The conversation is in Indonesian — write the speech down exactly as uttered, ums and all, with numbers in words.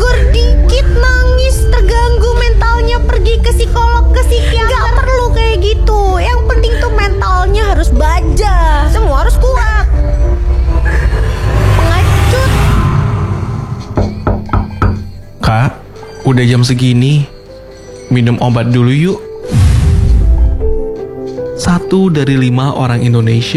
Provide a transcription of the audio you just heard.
Negor dikit nangis, terganggu mentalnya, pergi ke psikolog, ke psikiater. Gak perlu kayak gitu. Yang penting tuh mentalnya harus baja. Semua harus kuat. Pengacut. Kak, udah jam segini. Minum obat dulu yuk. Satu dari lima orang Indonesia